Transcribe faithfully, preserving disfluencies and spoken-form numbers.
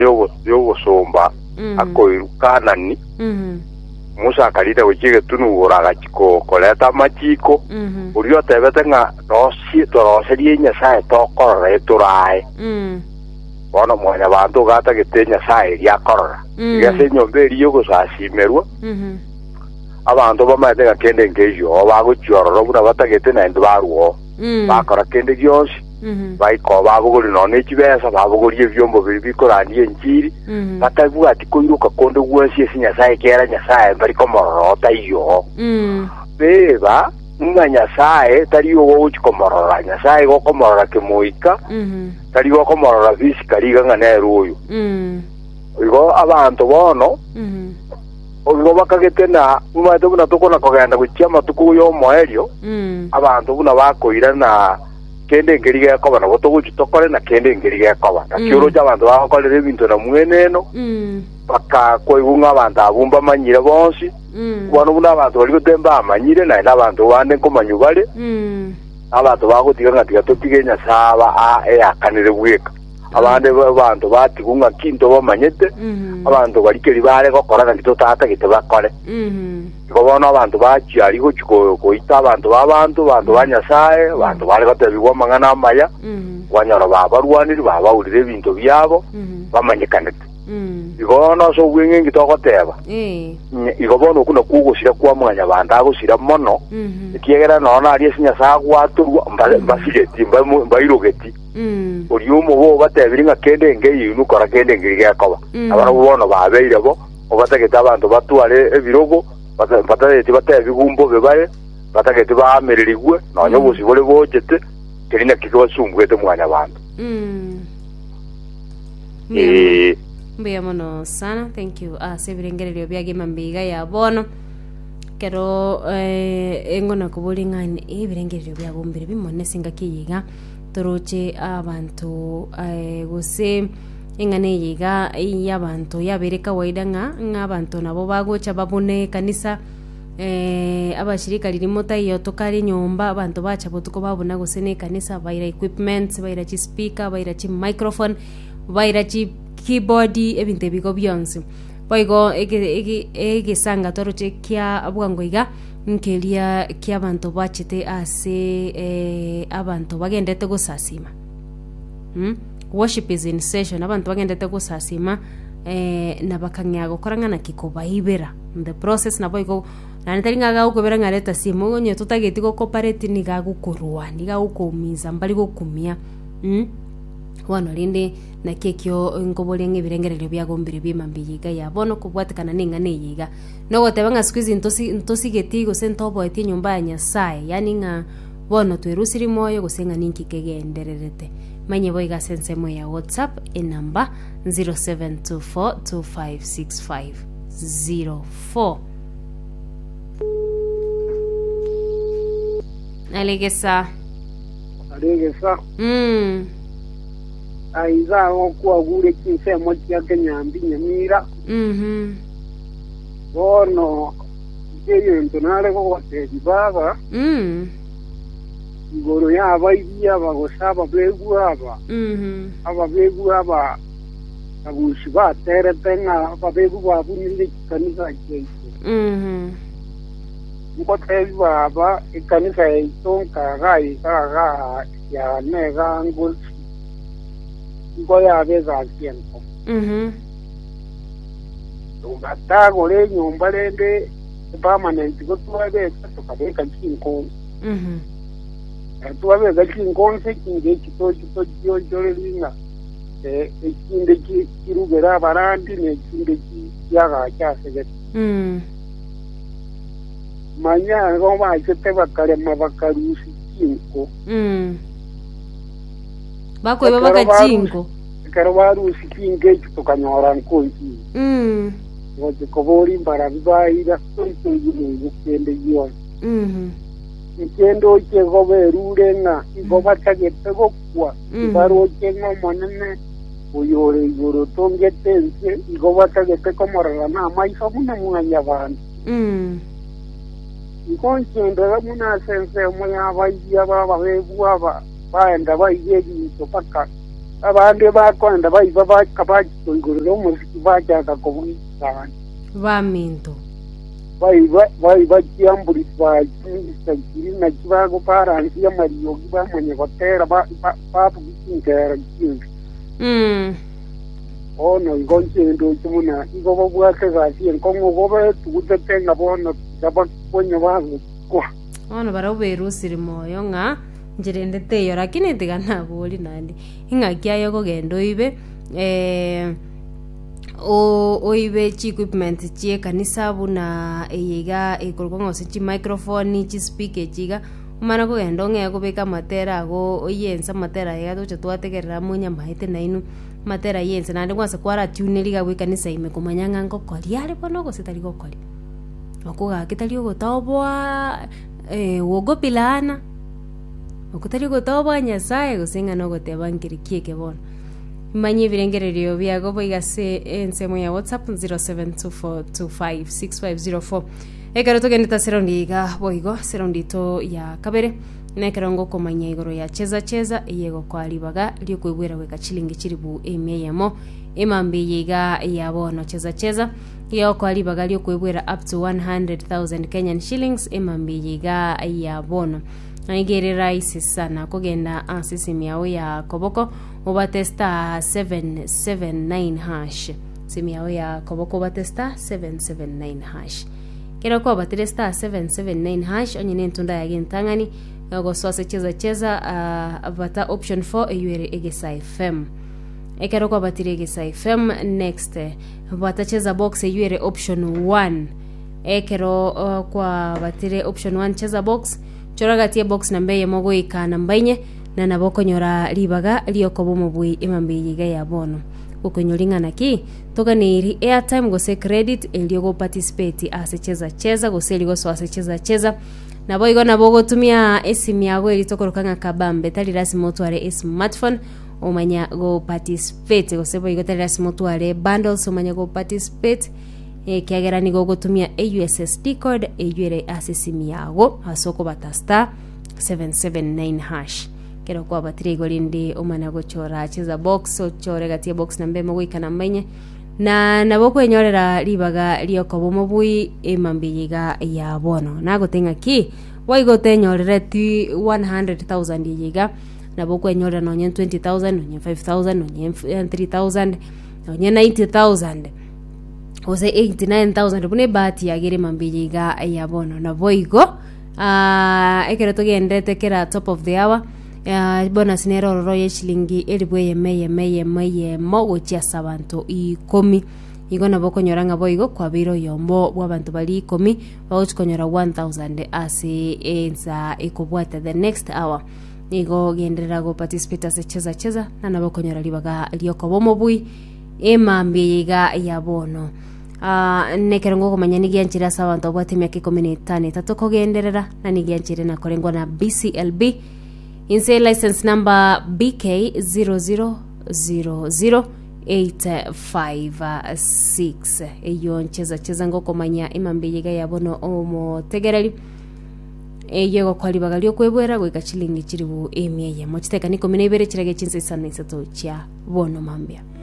yogo yogo somba akoirukana ni musa kalita wechige tunugura gachiko koleta machiko uriyo tebete nga nosi toroseri nyasaye tokorora eturae bono mwanya bantu gata gite nyasaye yakorora igase nyombe riyo sasimerwa abantu bamate gakende ngejo baguchororo buna batagete na ndwaruo bakora kende gyose baiko babuguri none kibesa babuguri evyombo bibikoraniye njiri batavuga ati kuiruka kondo gwesi sinyasaye kera nyasaye bari komorota iyo beba nga nyasaye tariyo wo uchikomorora nyasaye go komorora kemuika tariyo komorora physically nga neruyo igo abantu bono ogo bakagete na umate buna tokona kogenda guchama tukuyo moelio abantu buna bakoira na kende ngeri yakoba na botoguchi tokore na kende ngeri yakoba akioro y'abantu bakolera ebintu na mweneno baka koigunga abantu abumba manyire bonsi kwano buna abantu bali gutemba amanyire na abantu bande komanyubale abantu bagutiga ngatiga totigenya saba a eyakanire bweka abande bantu batigunga kinto bamanyete abantu barikeri bare gokora kandi totata gite bakore Gobono abantu bachi ali guchiko koita abantu babantu bantu banyasaye abantu bale batebigwa mangana amaya wanyoro babarwaniri babawulire ebintu byabo bamanyekanete igono so gwingi ngitokoteba igobono kuna kugusira kwa mwanya bantu agusira mono ikiegera nona ali esinyasa gwatu mbasireti mbairogeti uriumo bo batebiringa kende ngeyi nukora kende ngiri yakoba abara bono babeire bo obatageta abantu batwale ebirogo batageti batebigumbo bebaye batageti bamererigwe nonyo busibole bojete kirina kiko sumbwete mwanya bantu eh mbia mono sana, thank you. Ah, sebirengerero byage mambiga ya bono kero eh engona kubulingane ebirengerero byagombere bimone singa kiyiga toroche abantu eh gose engane yiga y'abantu yabere kawaida nga ng'abantu nabo bagocha babone kanisa eh abashirika lirimo tayo tokari nyomba abantu bacha botuko babona gose ne kanisa baira equipment baira chi speaker baira chi microphone baira chi keyboard ebinte bigo byonse boigo ege ege ege sanga toroche kya abwango iga nkelia kya abantu bachite ase eh abantu bagendete gusasima hm worship is in session abantu bagendete gusasima eh nabakanya gokoranga na kikoba ibera the process na boigo nanitaringa ga ukobera ngareta simo nyo tutageti go cooperate ni ga gukorwa ni ga gukomiza mbali go kumia hm wano linde na kekyo ngobolenge ebirengerero byagombere bimambiyiga yabono kubwatikana ninga neyiga no gotebanga squeeze ntosi ntosi getigo sentobo eti nyumba ya Nyasaye yani nga bono twerusiri moyo gusenga ninki kegendererete manye boiga sense mo ya WhatsApp e number zero seven two four two five six five zero four. Alegesa Alegesa mm aiza okuwa gure kinse moja kenyambi nyamira mhm bono yeyo ntonale ko watedi baba mm igoro ya abaibia bagosaba begu aba mhm aba begu aba abushi ba tere penga aba begu babu ninde kanisa jeito mhm ko tebi baba ikanisa itonka gai kaga ya nega ngul ngoya beza tiempo mhm ungata gore nyumba lende permanent go tuwabe tukade kankinko mhm tuwabe kankinko se kinge kito kito jyo jolinga eh ekinde kirugera barandi ne kinde yaga cyasege mm manya ngo ba kete bakare mabakarushi kinko mm bako baba kachingo karo barushi kinge tukanyora nkonki mm wote kobori mbara bibaira sonto yini kende yo mhm kendo che goberure na igoba tagete gokwa baro che no monene uyore yoro tongetense igoba tagete komorana na maiso muna mwanya bantu mm ikonchendo muna sense moya baijia baba bebu aba baenda baije to paka abandi bakwenda baiba bakabakigurira umuziki bajyaga kubwisana baminto baiba baiba kiamburi bakinisa kiri na kibago paranzi ya mariyo bamanye batera ba babukingera kintu mm ono ngonje ndo kimuna igo babwake zafi enkongo gobe tugutetenga bona zaba kwenye bazo kwa ono baraberusiri moyo nga njirendete yo lakini tigana boli nandi ingakiayo kogendo ibe eh o oibe chi equipment chi kanisa buna eyiga ekolkongo chi microphone chi speaker chiga umana kogendo nge kubeka matera go oyensa matera ya to twategerera munya mahite nainu matera yensa nandi kwasa kwara tune liga we kanisa ime kumanyanga ngokoli ari bono go sitali gokoli okuga kitali go tobwa eh wogo pilana okutari gotobwa nyasaye gusinga no gotebangiri kieke bono manyi birengererio byago boigase ensemo ya WhatsApp zero seven two four two five six five zero four ekero togendeta serondiga boigo serondito ya kabere nekerongo komanya igoro ya cheza cheza yego kwalibaga lyo kwegwera weka chilingi chiribu emeyemo emambi yiga ya bono cheza cheza yo kwalibaga lyo kwegwera up to one hundred thousand Kenyan shillings emambi yiga ya bono Naigere raisi sana kugenda ansisi yawe ya koboko ubatesta seven seven nine hash simi yawe ya koboko ubatesta seven seven nine hash kero ko batesta seven seven nine hash onyine ntunda ya gintangani yogo swase cheza cheza uh, bata option four eyure egesa F M ekero ko batire egesa F M next bata cheza box eyure option one ekero uh, kwa batire option one cheza box choraga tie box nambe ye mogo ikana mbainye na naboko nyora libaga lioko bomo bui imambe yiga ya bono ukonyolinga naki toka ni airtime gose credit eliogo participate ase cheza cheza gose ligo so ase cheza cheza na boigo na bogo tumia esimu yago elitokorokanga kabambe tali rasmi motware smartphone omanya go participate gose boigo tali rasmi motware bundles omanya go participate e kiagera ni go gutumia a U S S D code eyure asisimu yago asoko batasta seven seven nine hash kero kwa batiri golindi omana gochora cheza box o chore gatie box nambe mo wikana mbenye na naboko enyorera libaga lioko bomo bui emambiyiga ya bono nago tenga ki waigo tenyorere ti one hundred thousand yiga naboko enyorera no nyen twenty thousand no nyen five thousand no nyen three thousand no nyen ninety thousand ose eighty-nine thousand bune bati yagire mambiyiga ya bono na boigo ah uh, ekero togendete kera top of the hour uh, bonus nero roro ye shilingi elibwe meye meye meye mo gochia sabanto ikomi igo naboko nyoranga boigo kwa biro yombo bwabantu bali ikomi bawuchikonyora one thousand ase enza ikobwata the next hour igo genderera go participate ase cheza cheza na naboko nyora libaga lioko bomo bui emambiyiga ya bono Uh, nekerongo komanya nigianchira sawa ntobwa bwate myaka ikumi n'itanu tatu kogenderera na nigianchire na korengwa na B C L B inse license number B K zero zero zero zero eight five six eyo ncheza cheza ngo komanya imambiyiga yabono omo tegereri eyo go kwalibaga lyo kwebwera gwika chilingi chiribu emye ya mochiteka niko minebere chirage chinse sana isato cha bono mambia